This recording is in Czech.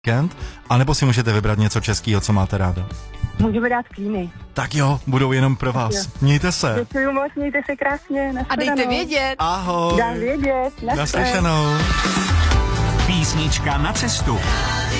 víkend, anebo si můžete vybrat něco českého, co máte ráda. Můžeme dát Klíny. Tak jo, budou jenom pro vás. Mějte se. Děkuju moc, mějte se krásně. A dejte vědět. Ahoj. Dám vědět. Naslyšenou. Písnička na cestu.